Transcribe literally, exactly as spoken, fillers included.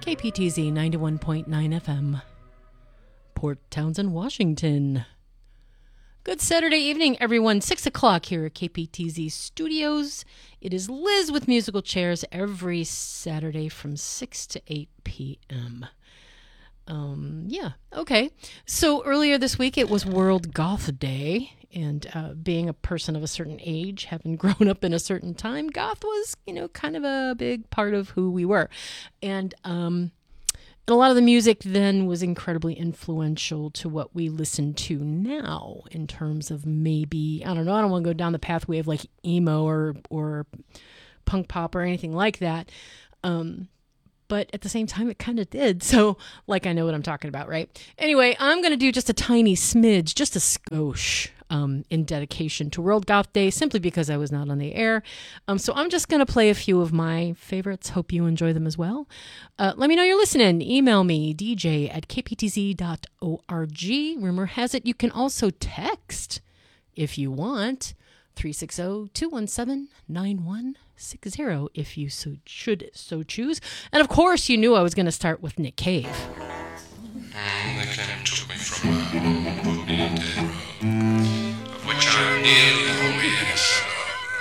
K P T Z ninety-one point nine F M, Port Townsend, Washington. Good Saturday evening, everyone. Six o'clock here at K P T Z Studios. It is Liz with Musical Chairs every Saturday from six to eight p.m. Um, yeah, okay. So earlier this week, it was World Goth Day. And uh, being a person of a certain age, having grown up in a certain time, goth was, you know, kind of a big part of who we were. And, um, and a lot of the music then was incredibly influential to what we listen to now in terms of maybe, I don't know, I don't want to go down the pathway of like emo or, or punk pop or anything like that. Um, But at the same time, it kind of did. So, like, I know what I'm talking about, right? Anyway, I'm going to do just a tiny smidge, just a skosh, um, in dedication to World Goth Day, simply because I was not on the air. Um, so I'm just going to play a few of my favorites. Hope you enjoy them as well. Uh, let me know you're listening. Email me, d j at k p t z dot org. Rumor has it you can also text if you want. three six zero, two one seven, nine one six zero if you so should so choose. And of course, you knew I was going to start with Nick Cave. Mm, they came and took me from my home, put me in dead row, of which I'm nearly